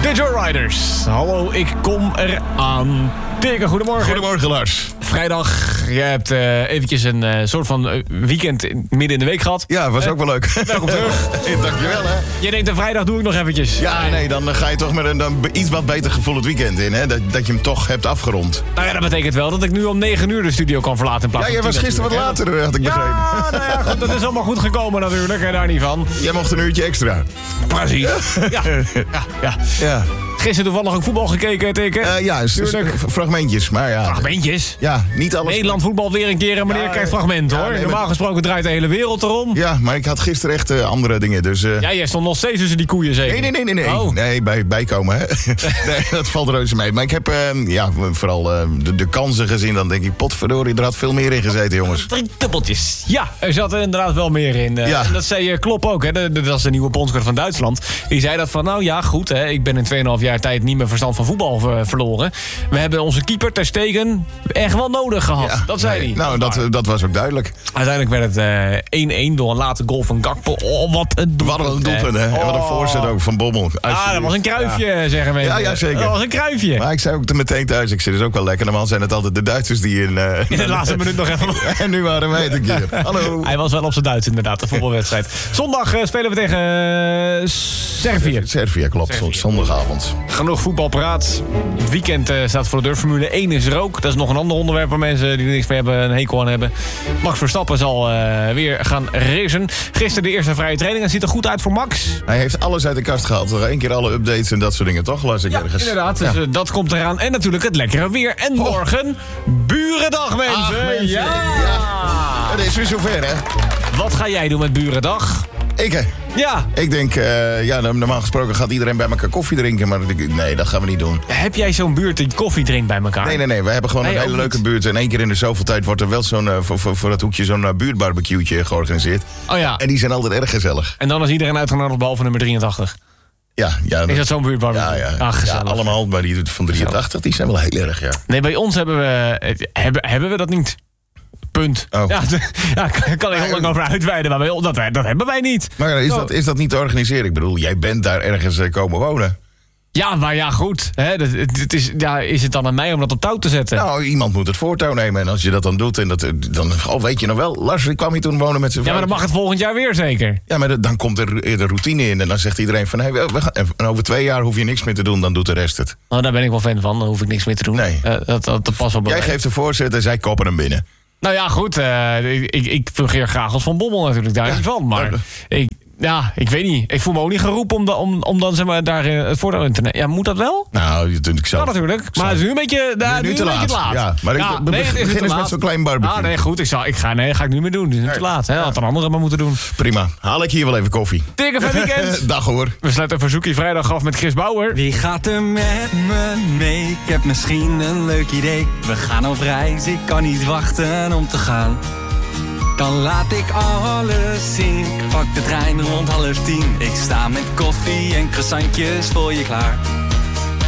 De Joyriders. Hallo, ik kom eraan. Dirk, goedemorgen. Goedemorgen, Lars. Vrijdag, je hebt eventjes een soort van weekend midden in de week gehad. Ja, was ook wel leuk. Welkom terug. Dankjewel, hè. Je denkt, een vrijdag doe ik nog eventjes. Ja, nee, dan ga je toch met een iets wat beter gevoel het weekend in, hè. Dat je hem toch hebt afgerond. Nou ja, dat betekent wel dat ik nu om 9 uur de studio kan verlaten in plaats Ja, van jij was gisteren wat later, had ik begrepen. Ja, nou ja, goed, dat is allemaal goed gekomen natuurlijk, hè, daar niet van. Jij mocht een uurtje extra. Precies. Ja. Gisteren toevallig ook voetbal gekeken, Tikken. Ja, fragmentjes, maar ja. Fragmentjes? Ja, niet alles. Nederland voetbal weer een keer en meneer krijgt fragmenten, hoor. nee, Normaal gesproken draait de hele wereld erom. Ja, maar ik had gisteren echt andere dingen, dus... Ja, jij stond nog steeds tussen die koeien, zeker? Nee. Oh. Nee, bijkomen, hè. Nee, dat valt reuze mee. Maar ik heb vooral de kansen gezien. Dan denk ik, potverdorie, er had veel meer in gezeten, jongens. 3 dubbeltjes. Ja, er zat er inderdaad wel meer in. Ja. En dat zei Klopp ook, hè. Dat is de nieuwe bondscoach van Duitsland. Die zei dat van, nou ja, goed, hè. Ik ben in 2,5 jaar tijd niet meer verstand van voetbal verloren. We hebben onze keeper Ter Stegen echt wel nodig gehad. Ja, dat zei hij. Nou, dat was ook duidelijk. Uiteindelijk werd het 1-1 door een late goal van Gakpo. Oh, wat een doelpunt. Wat een doelpunt, hè. En wat een voorzet ook van Bommel. Dat was een kruifje, zeggen mensen. Ja, zeker. Dat was een kruifje. Maar ik zei ook meteen thuis, ik zei, dat is ook wel lekker. Normaal zijn het altijd de Duitsers die in de laatste minuut nog even... En nu waren wij het een keer. Hallo. Hij was wel op zijn Duits, inderdaad, de voetbalwedstrijd. Zondag spelen we tegen Servië. Servië, klopt. Servië. Zondagavond. Genoeg voetbalpraat. Het weekend staat voor de deur. Formule 1 is er ook. Dat is nog een ander onderwerp waar mensen die er niks mee hebben een hekel aan hebben. Max Verstappen zal weer gaan racen. Gisteren de eerste vrije training. Het ziet er goed uit voor Max. Hij heeft alles uit de kast gehaald. Nog 1 keer alle updates en dat soort dingen, toch? Las ik ergens. Inderdaad. Dus dat komt eraan. En natuurlijk het lekkere weer. En morgen Burendag, mensen. Ach, mensen. Ja. Het is weer zover, hè? Wat ga jij doen met Burendag? Ja. Ik denk, normaal gesproken gaat iedereen bij elkaar koffie drinken. Maar nee, dat gaan we niet doen. Heb jij zo'n buurt die koffie drinkt bij elkaar? Nee. We hebben gewoon een hele leuke buurt. En 1 keer in de zoveel tijd wordt er wel zo'n voor dat hoekje zo'n buurtbarbecue'tje georganiseerd. Oh ja. En die zijn altijd erg gezellig. En dan is iedereen uitgenodigd behalve nummer 83. Ja. Is dat zo'n buurtbarbecue? Ja. Ah, gezellig. Ja, allemaal. Maar die van 83, die zijn wel heel erg, ja. Nee, bij ons hebben we dat niet. Punt. Oh. Ja, kan ik heel lang over uitweiden, maar dat hebben wij niet. Maar is dat niet te organiseren? Ik bedoel, jij bent daar ergens komen wonen. Ja, maar ja, goed. Hè, is het dan aan mij om dat op touw te zetten? Nou, iemand moet het voortouw nemen. En als je dat dan doet, dan weet je nog wel. Lars, ik kwam hier toen wonen met zijn vrouw. Ja, maar dan mag het volgend jaar weer zeker. Ja, maar dan komt er de routine in. En dan zegt iedereen van, hey, en over 2 jaar hoef je niks meer te doen. Dan doet de rest het. Nou, daar ben ik wel fan van. Dan hoef ik niks meer te doen. Nee. Dat past wel bij Jij mij. geeft de voorzet en zij koppen hem binnen. Nou ja, goed. Ik fungeer graag als Van Bommel natuurlijk, daar niet van. Maar ik weet niet. Ik voel me ook niet geroepen om dan zeg maar daar het voordeel in te nemen. Ja, moet dat wel? Nou, ik zou... Ja, natuurlijk. Maar het is nu een beetje, nu te laat. Ja, maar ik begin eens met zo'n klein barbecue. Ah, nee, goed. Ga ik nu meer doen. Het is nu te laat. Hè? Had een andere maar moeten doen. Prima. Haal ik hier wel even koffie. Dikke van weekend. Dag hoor. We sluiten een verzoekje vrijdag af met Chris Bauer. Wie gaat er met me mee? Ik heb misschien een leuk idee. We gaan op reis, ik kan niet wachten om te gaan. Dan laat ik alles zien. Ik pak de trein rond 9:30. Ik sta met koffie en croissantjes voor je klaar.